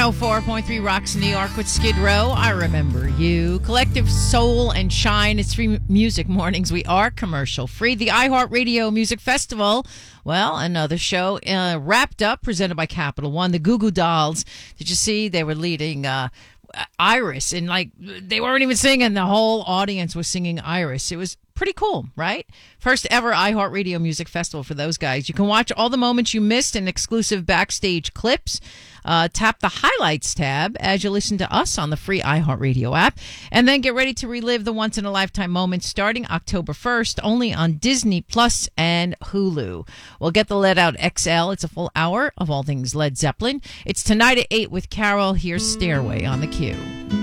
104.3 Rocks New York with Skid Row. I remember you. Collective Soul and Shine. It's free music mornings. We are commercial free. The iHeartRadio Music Festival. Well, another show wrapped up, presented by Capital One. The Goo Goo Dolls. Did you see they were leading Iris? And they weren't even singing. The whole audience was singing Iris. It was pretty cool, right? First ever iHeartRadio Music Festival for those guys. You can watch all the moments you missed and exclusive backstage clips. Tap the highlights tab as you listen to us on the free iHeartRadio app. And then get ready to relive the once-in-a-lifetime moments starting October 1st, only on Disney Plus and Hulu. We'll get the Let Out XL. It's a full hour of all things Led Zeppelin. It's tonight at 8 with Carol. Here's Stairway on the Q.